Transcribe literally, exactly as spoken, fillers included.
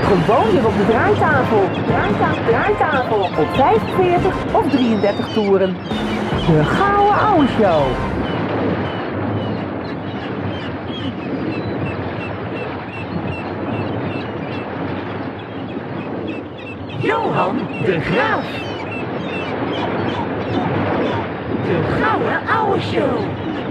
Gewoon weer op de draaitafel. Draaitafel, draaitafel. Op vijfenveertig of drieëndertig toeren. De Gouden Ouwe Show. Johan de Graaf. De Gouden Ouwe Show.